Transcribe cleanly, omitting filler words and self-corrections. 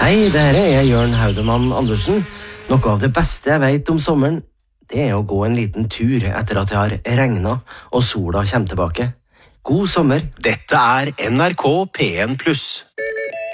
Hei, det her er Jørn Haudemann Andersen. Noe av det beste jeg vet om sommeren, det er å gå en liten tur etter at det har regnet og sola kommer tilbake. God sommer. Dette er NRK P1+.